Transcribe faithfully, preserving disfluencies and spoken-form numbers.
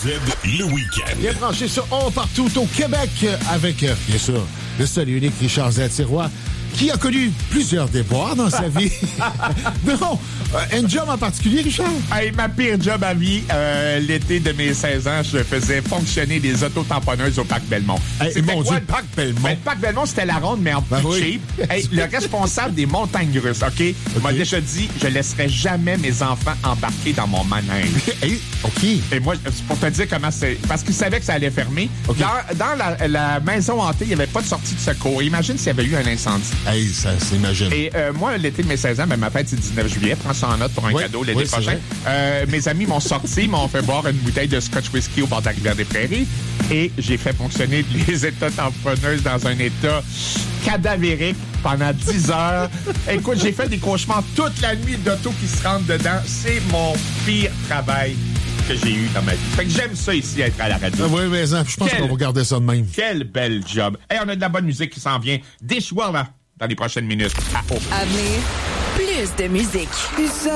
Z, le week-end. Bien branché sur On partout au Québec avec, euh, bien sûr, le seul et unique Richard Z-Sirois, qui a connu plusieurs déboires dans sa vie. Non, euh, un job en particulier, Richard? Hey, ma pire job à vie, euh, l'été de mes seize ans, je faisais fonctionner des autotamponneuses au Parc Belmont. Hey, mon Dieu, le Parc Belmont. Ben, le Parc Belmont, c'était la ronde, mais en plus Ben oui. cheap. Hey, le responsable des montagnes russes, OK, okay. m'a déjà dit, je laisserai jamais mes enfants embarquer dans mon manège. Hey, OK. Et moi, c'est pour te dire comment c'est... Parce qu'il savait que ça allait fermer. Okay. Dans, dans la, la maison hantée, il n'y avait pas de sortie de secours. Imagine s'il y avait eu un incendie. Hey, ça s'imagine. Et euh, moi, l'été de mes seize ans, ben, ma fête, c'est le dix-neuf juillet. Prends ça en note pour un oui, cadeau l'été oui, prochain. Euh, mes amis m'ont sorti, m'ont fait boire une bouteille de Scotch Whisky au bord de la rivière des Prairies. Et j'ai fait fonctionner les états tamponneuses dans un état cadavérique pendant dix heures. Écoute, j'ai fait des cauchemars toute la nuit d'auto qui se rentrent dedans. C'est mon pire travail que j'ai eu dans ma vie. Fait que j'aime ça ici, être à la radio. Ah oui, mais je pense Quel, qu'on va garder ça de même. Quel bel job. Et hey, on a de la bonne musique qui s'en vient. Dishwalla dans les prochaines minutes. À haut. À venir, plus de musique.